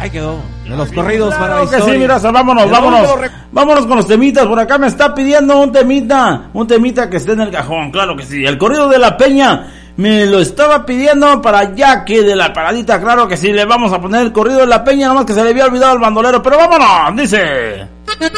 Ahí quedó. De los corridos para la Claro que historia. sí, mira, vámonos con los temitas. Por acá me está pidiendo un temita que esté en el cajón, claro que sí. El corrido de la Peña me lo estaba pidiendo para Jackie de la Paradita, claro que sí. Le vamos a poner el corrido de la Peña, nomás que se le había olvidado al bandolero, pero vámonos, dice...